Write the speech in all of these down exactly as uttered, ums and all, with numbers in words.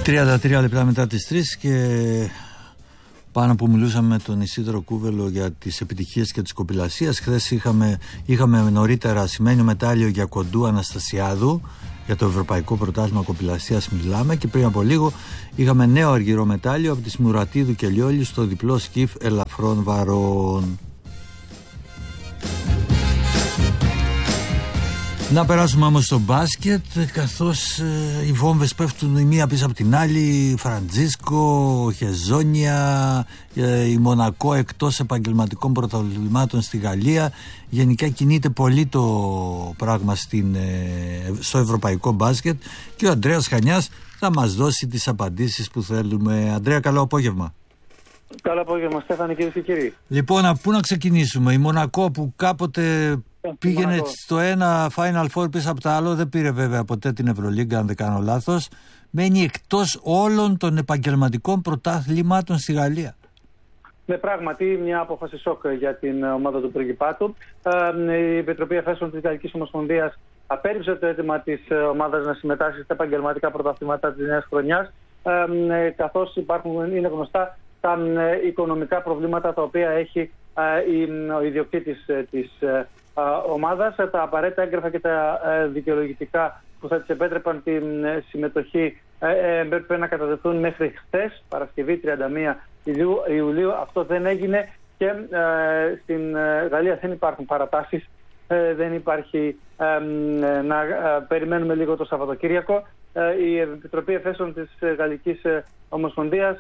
τριάντα τρία λεπτά μετά τις τρεις και πάνω που μιλούσαμε με τον Ισίδωρο Κούβελο για τις επιτυχίες και της κοπηλασίας. Χθες είχαμε, είχαμε νωρίτερα σημαίνιο μετάλλιο για Κοντού Αναστασιάδου, για το Ευρωπαϊκό Πρωτάθλημα Κοπηλασίας μιλάμε, και πριν από λίγο είχαμε νέο αργυρό μετάλλιο από τη Μουρατίδου και Λιόλη στο διπλό σκιφ ελαφρών βαρών. Να περάσουμε όμως στο μπάσκετ, καθώς ε, οι βόμβες πέφτουν η μία πίσω από την άλλη. Φραντζίσκο, Χεζόνια, ε, η Μονακό εκτός επαγγελματικών πρωταθλημάτων στη Γαλλία. Γενικά κινείται πολύ το πράγμα στην, ε, στο ευρωπαϊκό μπάσκετ και ο Ανδρέας Χανιάς θα μας δώσει τις απαντήσεις που θέλουμε. Ανδρέα, καλό απόγευμα. Καλό απόγευμα, Στέφανε, κυρίες και κύριοι. Λοιπόν, από πού να ξεκινήσουμε? Η Μονακό που κάποτε πήγαινε Μονακό στο ένα Final Four πίσω από το άλλο, δεν πήρε βέβαια ποτέ την Ευρωλίγκα, αν δεν κάνω λάθος, μένει εκτός όλων των επαγγελματικών πρωταθλημάτων στη Γαλλία. Ναι, πράγματι, μια απόφαση σοκ για την ομάδα του Πριγκιπάτου. Η Επιτροπή Εφέσεων της Γαλλικής Ομοσπονδίας απέρριψε το αίτημα της ομάδας να συμμετάσχει στα επαγγελματικά πρωταθλήματα της νέας χρονιάς, καθώς υπάρχουν, είναι γνωστά, τα οικονομικά προβλήματα τα οποία έχει ο ιδιοκτήτης της ομάδας. Τα απαραίτητα έγγραφα και τα δικαιολογητικά που θα της επέτρεπαν την συμμετοχή έπρεπε να καταδεθούν μέχρι χθες, Παρασκευή τριάντα μία Ιουλίου. Αυτό δεν έγινε και στην Γαλλία δεν υπάρχουν παρατάσεις. Δεν υπάρχει να περιμένουμε λίγο το Σαββατοκύριακο. Η Επιτροπή Εφέσεων της Γαλλικής Ομοσπονδίας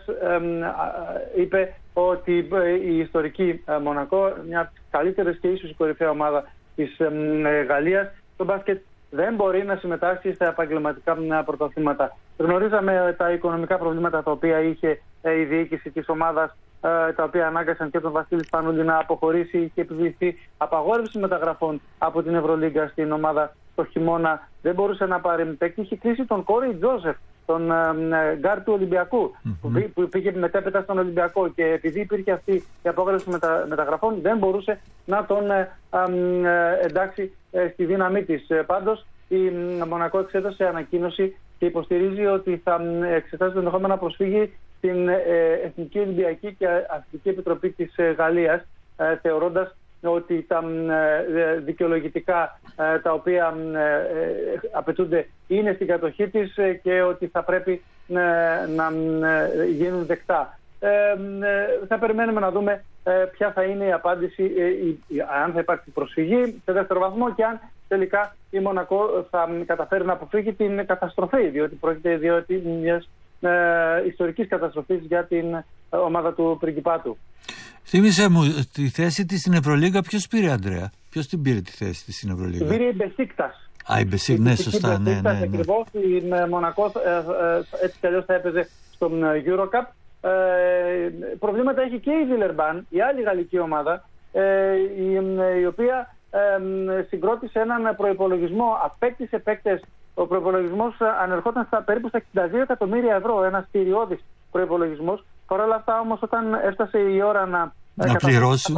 είπε ότι η ιστορική Μονακό, μια από τις καλύτερες και ίσως η κορυφαία ομάδα της Γαλλίας, το μπάσκετ δεν μπορεί να συμμετάσχει στα επαγγελματικά πρωταθλήματα. Γνωρίζαμε τα οικονομικά προβλήματα τα οποία είχε η διοίκηση της ομάδας, τα οποία ανάγκασαν και τον Βασίλη Σπανούλη να αποχωρήσει και επιβληθεί απαγόρευση μεταγραφών από την Ευρωλίγκα στην ομάδα το χειμώνα. Δεν μπορούσε να παρεμβεί. Είχε κλείσει τον Κόρι Τζόσεφ, τον γκάρ του Ολυμπιακού, mm-hmm. που πήγε μετέπειτα στον Ολυμπιακό, και επειδή υπήρχε αυτή η απαγόρευση μετα, μεταγραφών, δεν μπορούσε να τον ε, ε, εντάξει ε, στη δύναμή της. Ε, πάντως, η Μονακό εξέδωσε ανακοίνωση και υποστηρίζει ότι θα εξετάσει το ενδεχόμενο να προσφύγει στην ε, Εθνική Ολυμπιακή και Αθλητική Επιτροπή της ε, Γαλλίας, ε, θεωρώντας ότι τα ε, δικαιολογητικά ε, τα οποία ε, απαιτούνται είναι στην κατοχή της ε, και ότι θα πρέπει ε, να ε, γίνουν δεκτά. Ε, ε, θα περιμένουμε να δούμε ε, ποια θα είναι η απάντηση, ε, η, αν θα υπάρξει προσφυγή σε δεύτερο βαθμό και αν τελικά η Μονακό θα καταφέρει να αποφύγει την καταστροφή, διότι πρόκειται διότι μιας ε, ιστορικής καταστροφής για την ομάδα του Πριγκιπάτου. Θύμισε μου, τη θέση της στην Ευρωλίγκα ποιος πήρε, Ανδρέα? Ποιος την πήρε τη θέση της στην Ευρωλίγκα? Την πήρε η Μπεσίκτας. Α, η Μπεσίκτας, ναι, σωστά, ναι, ναι, ναι. Ακριβώς, η Μονακό έτσι κι αλλιώς θα έπαιζε στον Eurocup. Ε, προβλήματα έχει και η Βιλερμπάν, η άλλη γαλλική ομάδα, ε, η, η οποία ε, συγκρότησε έναν προϋπολογισμό, απέκτησε παίκτες. Ο προϋπολογισμός ανερχόταν στα περίπου στα εξήντα δύο εκατομμύρια ευρώ, ένας κυριώδης προϋπολογισμός. Παρ' όλα αυτά όμως, όταν έφτασε η ώρα να, να πληρώσει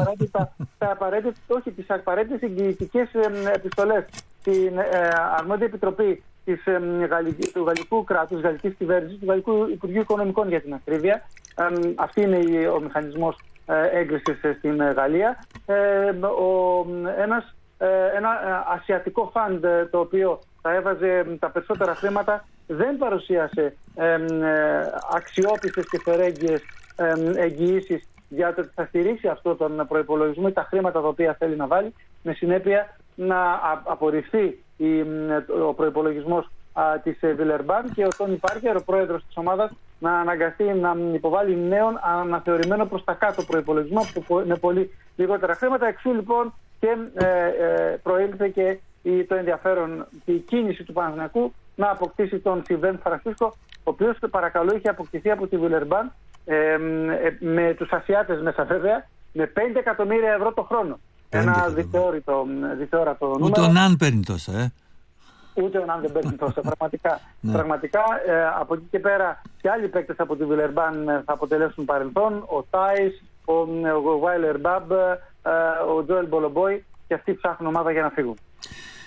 όχι, τις απαραίτητες εγγυητικές επιστολές στην ε, αρμόδια επιτροπή της, ε, γαλλική, του γαλλικού κράτους, της γαλλικής κυβέρνησης, του Γαλλικού Υπουργείου Οικονομικών για την ακρίβεια, ε, αυτή είναι ο μηχανισμός ε, έγκρισης στην ε, Γαλλία, ε, ο, ένας, ε, ένα ε, ασιατικό φαντ ε, το οποίο θα έβαζε τα περισσότερα χρήματα, δεν παρουσίασε ε, ε, αξιόπιστες και φερέγγιες ε, εγγυήσεις για το ότι θα στηρίξει αυτό τον προϋπολογισμό ή τα χρήματα τα οποία θέλει να βάλει, με συνέπεια να απορριφθεί η, ο προϋπολογισμός α, της Βιλερμπάν και ο Τόνι Πάρκερ, ο πρόεδρος της ομάδας, να αναγκαστεί να υποβάλει νέον αναθεωρημένο προς τα κάτω προϋπολογισμό με πολύ λιγότερα χρήματα. Εξού λοιπόν και ε, ε, προήλθε και το ενδιαφέρον και η κίνηση του Παναθηναϊκού να αποκτήσει τον Σιβέν Φρανσίσκο, ο οποίος, παρακαλώ, είχε αποκτηθεί από τη Βιλερμπάν ε, ε, με τους Ασιάτες μέσα βέβαια, με πέντε εκατομμύρια ευρώ το χρόνο. Ένα δυσθεώρητο νούμερο. Ούτε ο Ναν παίρνει τόσα, ε. Ούτε ο Ναν δεν παίρνει τόσα. Πραγματικά, πραγματικά ε, από εκεί και πέρα και άλλοι παίκτες από τη Βιλερμπάν θα αποτελέσουν παρελθόν. Ο Τάις, ο, ο Βάιλερ Μπαμπ, ε, ο Τζόελ Μπολομπόι, και αυτοί ψάχνουν ομάδα για να φύγουν.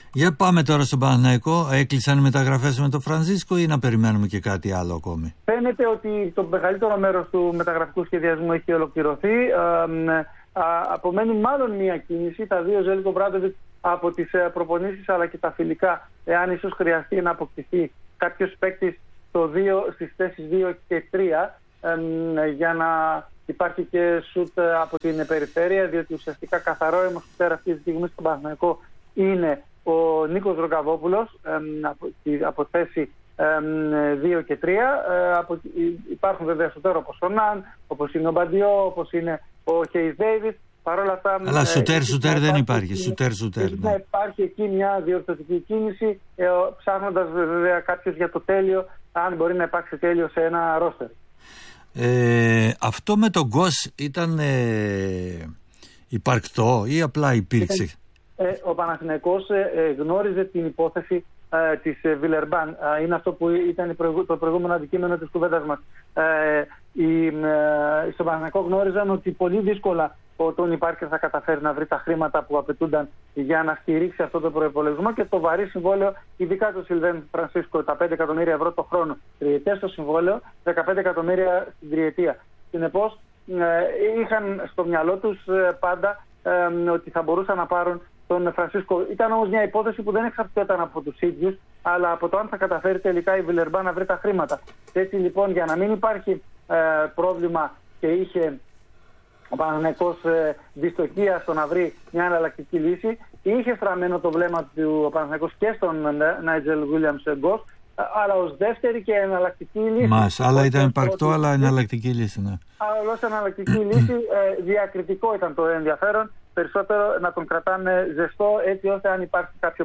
Για πάμε τώρα στον Παναθηναϊκό. Έκλεισαν οι μεταγραφές με τον Φραντζίσκο ή να περιμένουμε και κάτι άλλο ακόμη? Φαίνεται ότι το μεγαλύτερο μέρος του μεταγραφικού σχεδιασμού έχει ολοκληρωθεί. Ε, απομένει μάλλον μία κίνηση. Τα δύο Ζέλικο Μπράντοβιτς από τις προπονήσεις αλλά και τα φιλικά, εάν ίσως χρειαστεί να αποκτηθεί κάποιος παίκτης στο δύο, στις θέσεις δύο και τρία, ε, για να υπάρχει και σουτ από την περιφέρεια, διότι ουσιαστικά καθαρό αιμοσουτέρ αυτή τη στιγμή στον Παναθηναϊκό είναι ο Νίκος Ρογκαβόπουλος, ε, από, από θέση δύο και τρία. Ε, από, υπάρχουν βέβαια σουτέρ όπως ο Ναν, όπως είναι ο Μπαντιό, όπως είναι ο Χέις Ντέιβις. Παρ' όλα αυτά, αλλά σουτέρ σουτέρ δεν υπάρχει. Σουτέρ σουτέρ. Ναι. Υπάρχει εκεί μια διορθωτική κίνηση, ε, ψάχνοντας βέβαια κάποιος για το τέλειο, αν μπορεί να υπάρξει τέλειο σε ένα ρόστερ. Ε, αυτό με τον Γκος ήταν ε, υπαρκτό ή απλά υπήρξε? Ήταν, ε, ο Παναθηναϊκός ε, γνώριζε την υπόθεση ε, της ε, Βιλερμπάν. Ε, είναι αυτό που ήταν το προηγούμενο αντικείμενο της κουβέντας μας. Ε, οι, ε, στον Παναθηναϊκό γνώριζαν ότι πολύ δύσκολα ο Τόνι Πάρκερ θα καταφέρει να βρει τα χρήματα που απαιτούνταν για να στηρίξει αυτό το προϋπολογισμό και το βαρύ συμβόλαιο, ειδικά το Σιλβέν Φρανσίσκο, τα πέντε εκατομμύρια ευρώ το χρόνο, τριετές το συμβόλαιο, δεκαπέντε εκατομμύρια στην τριετία. Συνεπώς, ε, είχαν στο μυαλό τους ε, πάντα ε, ότι θα μπορούσαν να πάρουν τον Φρανσίσκο. Ήταν όμως μια υπόθεση που δεν εξαρτιόταν από τους ίδιους, αλλά από το αν θα καταφέρει τελικά η Βιλερμπάν να βρει τα χρήματα. Έτσι λοιπόν, για να μην υπάρχει ε, πρόβλημα και είχε ο Παναθηναϊκός ε, δυστοχία στο να βρει μια εναλλακτική λύση, είχε στραμμένο το βλέμμα του ο Παναθηναϊκός και στον Νάιτζελ Βίλιαμς Γκος, αλλά ως δεύτερη και εναλλακτική λύση. Μας, αλλά ήταν υπαρκτό, αλλά εναλλακτική λύση, ναι. Αλλά ως εναλλακτική λύση, ε, διακριτικό ήταν το ενδιαφέρον, περισσότερο να τον κρατάνε ζεστό, έτσι ώστε αν υπάρχει κάποιο